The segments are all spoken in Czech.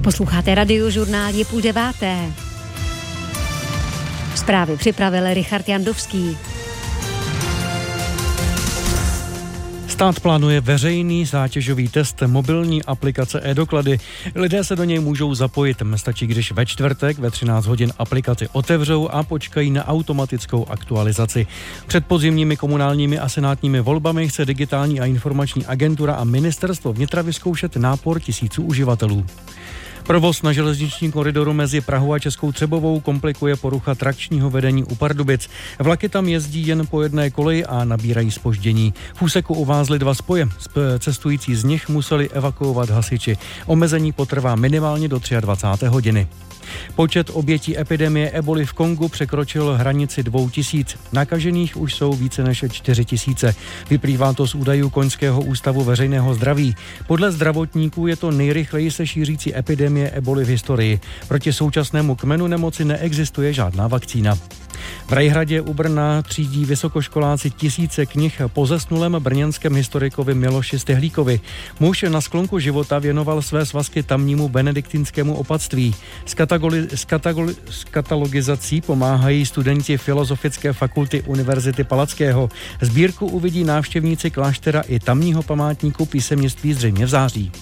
Posloucháte Radiožurnál, je 8:30. Zprávy připravil Richard Jandovský. Stát plánuje veřejný zátěžový test mobilní aplikace e-doklady. Lidé se do něj můžou zapojit. Stačí, když ve čtvrtek ve 13 hodin aplikaci otevřou a počkají na automatickou aktualizaci. Před podzimními komunálními a senátními volbami chce Digitální a informační agentura a ministerstvo vnitra vyzkoušet nápor tisíců uživatelů. Provoz na železničním koridoru mezi Prahou a Českou Třebovou komplikuje porucha trakčního vedení u Pardubic. Vlaky tam jezdí jen po jedné koleji a nabírají zpoždění. V úseku uvázly 2 spoje. Cestující z nich museli evakuovat hasiči. Omezení potrvá minimálně do 23. hodiny. Počet obětí epidemie eboli v Kongu překročil hranici 2000. Nakažených už jsou více než 4000. Vyplývá to z údajů Koňského ústavu veřejného zdraví. Podle zdravotníků je to nejrychleji se šířící epidemie eboli v historii. Proti současnému kmenu nemoci neexistuje žádná vakcína. V Rajhradě u Brna třídí vysokoškoláci tisíce knih po zesnulém brněnském historikovi Miloši Stehlíkovi. Muž na sklonku života věnoval své svazky tamnímu benediktinskému opatství. S katalogizací pomáhají studenti Filozofické fakulty Univerzity Palackého. Sbírku uvidí návštěvníci kláštera i tamního památníku písemnictví zřejmě v září.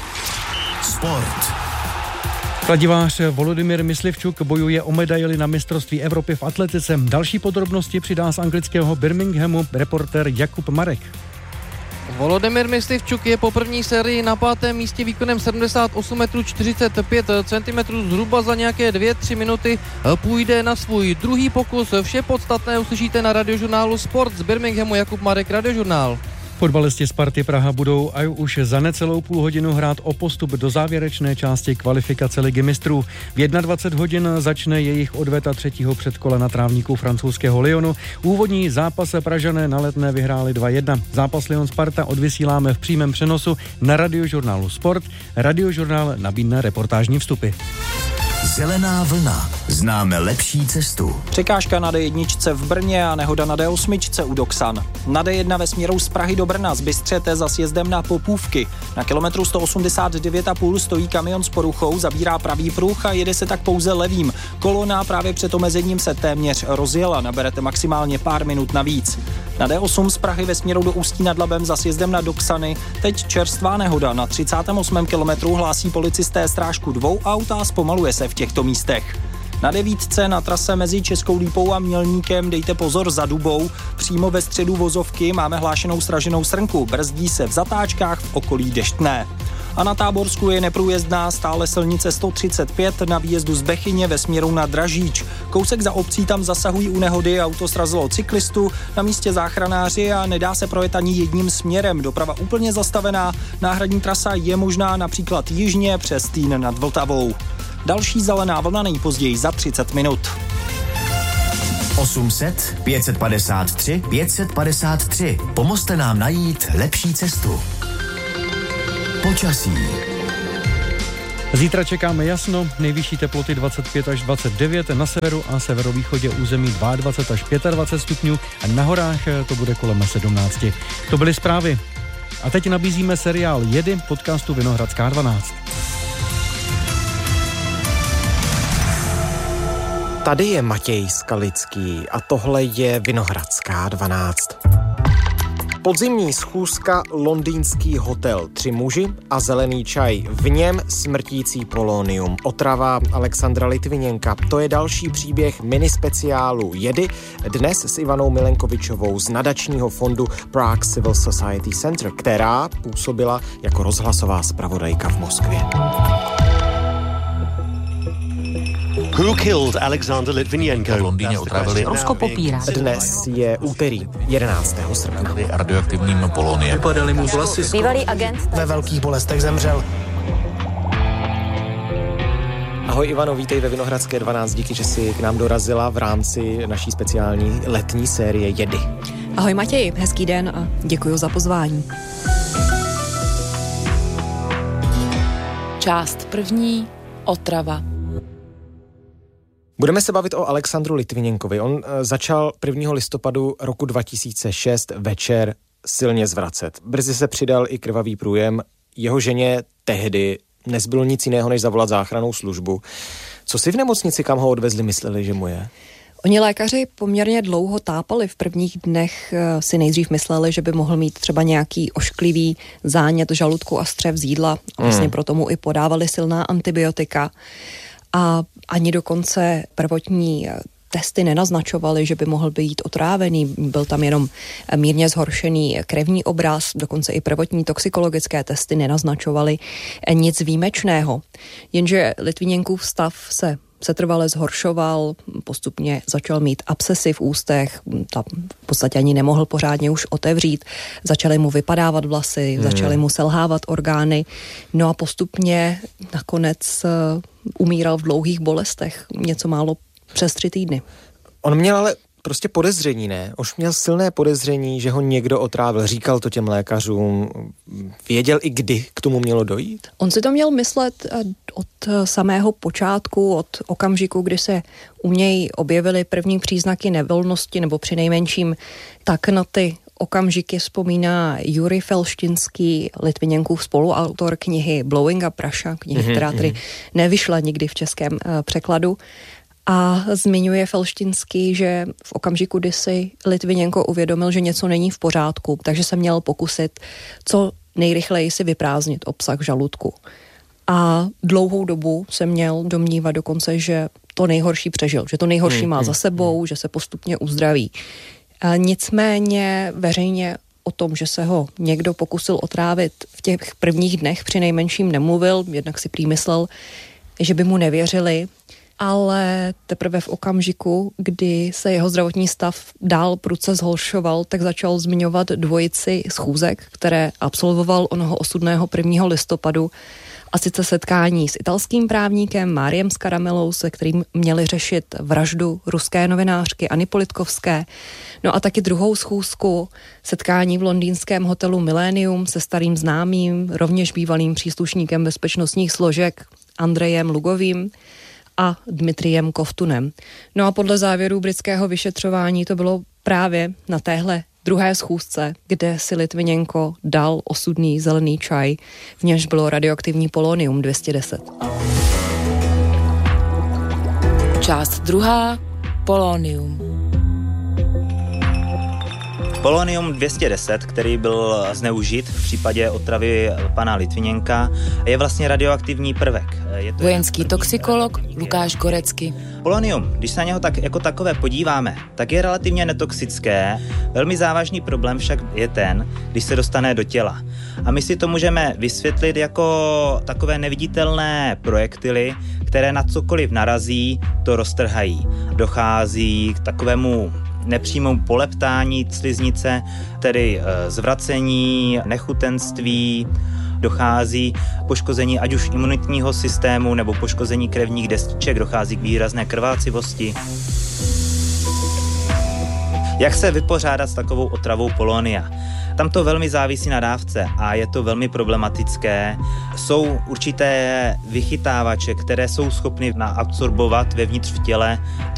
Sport. Kladivář Volodymyr Myslivčuk bojuje o medaili na mistrovství Evropy v atletice. Další podrobnosti přidá z anglického Birminghamu reportér Jakub Marek. Volodymyr Myslivčuk je po první sérii na 5. místě výkonem 78 metrů 45 cm, zhruba za nějaké 2-3 minuty půjde na svůj druhý pokus. Vše podstatné uslyšíte na Radiožurnálu Sport z Birminghamu. Jakub Marek, Radiožurnál. Fotbalisti Sparty Praha budou už za necelou půl hodinu hrát o postup do závěrečné části kvalifikace Ligy mistrů. V 21 hodin začne jejich odveta 3. předkola na trávníku francouzského Lyonu. Úvodní zápas Pražané na Letné vyhráli 2-1. Zápas Lyon-Sparta odvysíláme v přímém přenosu na Radiožurnálu Sport. Radiožurnál nabídne reportážní vstupy. Zelená vlna. Známe lepší cestu. Překážka na D1 v Brně a nehoda na D8 u Doksan. Na D1 ve směru z Prahy do Brna zbystřete za sjezdem na Popůvky. Na kilometru 189,5 stojí kamion s poruchou, zabírá pravý pruh a jede se tak pouze levým. Kolona právě před omezením se téměř rozjela, naberete maximálně pár minut navíc. Na D8 z Prahy ve směru do Ústí nad Labem za sjezdem na Doksany teď čerstvá nehoda. Na 38. kilometru hlásí policisté strážku 2 aut a zpomaluje se v těchto místech. Na 9 na trase mezi Českou Lípou a Mělníkem dejte pozor za Dubou. Přímo ve středu vozovky máme hlášenou sraženou srnku. Brzdí se v zatáčkách v okolí Deštné. A na Táborsku je neprůjezdná stále silnice 135 na výjezdu z Bechyně ve směru na Dražíč. Kousek za obcí tam zasahují u nehody, auto srazilo cyklistu, na místě záchranáři a nedá se projet ani jedním směrem. Doprava úplně zastavená, náhradní trasa je možná například jižně přes Týn nad Vltavou. Další zelená vlna nejpozději za 30 minut. 800 553 553. Pomozte nám najít lepší cestu. Počasí. Zítra čekáme jasno, nejvyšší teploty 25 až 29, na severu a severovýchodě území 22 až 25 stupňů a na horách to bude kolem 17. To byly zprávy. A teď nabízíme seriál Jedy podcastu Vinohradská 12. Tady je Matěj Skalický a tohle je Vinohradská 12. Podzimní schůzka, londýnský hotel, 3 muži a zelený čaj. V něm smrtící polonium. Otrava Alexandra Litviněnka. To je další příběh minispeciálu Jedy. Dnes s Ivanou Milenkovičovou z nadačního fondu Prague Civil Society Center, která působila jako rozhlasová zpravodajka v Moskvě. Who killed Alexander Litvinenko? V Londýně otravili. Rusko popírá. Dnes je úterý 11. srpna. Radioaktivním poloniem. Vypadaly mu vlasy. Bývalý agent. Ve velkých bolestech zemřel. Ahoj Ivano, vítej ve Vinohradské 12, díky, že jsi k nám dorazila v rámci naší speciální letní série Jedy. Ahoj Matěj, hezký den a děkuji za pozvání. Část první. Otrava. Budeme se bavit o Alexandru Litviněnkovi. On začal 1. listopadu roku 2006 večer silně zvracet. Brzy se přidal i krvavý průjem. Jeho ženě tehdy nezbylo nic jiného, než zavolat záchrannou službu. Co si v nemocnici, kam ho odvezli, mysleli, že mu je? Oni lékaři poměrně dlouho tápali. V prvních dnech si nejdřív mysleli, že by mohl mít třeba nějaký ošklivý zánět žaludku a střev z jídla. Vlastně proto mu i podávali silná antibiotika. A ani dokonce prvotní testy nenaznačovaly, že by mohl být otrávený. Byl tam jenom mírně zhoršený krevní obraz, dokonce i prvotní toxikologické testy nenaznačovaly nic výjimečného. Jenže Litviněnkův stav se setrvale zhoršoval, postupně začal mít abscesy v ústech, v podstatě ani nemohl pořádně už otevřít, začaly mu vypadávat vlasy, začaly mu selhávat orgány, no a postupně nakonec umíral v dlouhých bolestech, něco málo přes 3 týdny. On měl ale prostě podezření, ne? Už měl silné podezření, že ho někdo otrávil. Říkal to těm lékařům. Věděl i kdy k tomu mělo dojít? On si to měl myslet od samého počátku, od okamžiku, kdy se u něj objevily první příznaky nevolnosti, nebo přinejmenším tak na ty okamžiky vzpomíná Jurij Felštinský, Litviněnkův spoluautor knihy Blowing Up Russia, knihy, která tedy nevyšla nikdy v českém překladu. A zmiňuje Felštinský, že v okamžiku, kdy si Litviněnko uvědomil, že něco není v pořádku, takže se měl pokusit co nejrychleji si vyprázdnit obsah žaludku. A dlouhou dobu se měl domnívat dokonce, že to nejhorší přežil, že to nejhorší má za sebou, že se postupně uzdraví. Nicméně veřejně o tom, že se ho někdo pokusil otrávit v těch prvních dnech přinejmenším nemluvil, jednak si prý myslel, že by mu nevěřili, ale teprve v okamžiku, kdy se jeho zdravotní stav dál prudce zhoršoval, tak začal zmiňovat dvojici schůzek, které absolvoval onoho osudného 1. listopadu, a sice setkání s italským právníkem Máriem Scaramelou, se kterým měli řešit vraždu ruské novinářky Anny Politkovské. No a taky druhou schůzku, setkání v londýnském hotelu Millennium se starým známým, rovněž bývalým příslušníkem bezpečnostních složek Andrejem Lugovým a Dmitrijem Kovtunem. No a podle závěrů britského vyšetřování to bylo právě na téhle druhé schůzce, kde si Litviněnko dal osudný zelený čaj, v němž bylo radioaktivní polonium 210. Část 2. Polonium. Polonium 210, který byl zneužit v případě otravy pana Litviněnka, je vlastně radioaktivní prvek. Vojenský toxikolog Lukáš Gorecký. Polonium, když se na něho tak jako takové podíváme, tak je relativně netoxické. Velmi závažný problém však je ten, když se dostane do těla. A my si to můžeme vysvětlit jako takové neviditelné projektily, které na cokoliv narazí, to roztrhají. Dochází k takovému nepřímému poleptání sliznice, tedy zvracení, nechutenství, dochází k poškození ať už imunitního systému nebo poškození krevních destiček, dochází k výrazné krvácivosti. Jak se vypořádat s takovou otravou polonia? Tam to velmi závisí na dávce a je to velmi problematické. Jsou určité vychytávače, které jsou schopny naabsorbovat vevnitř v těle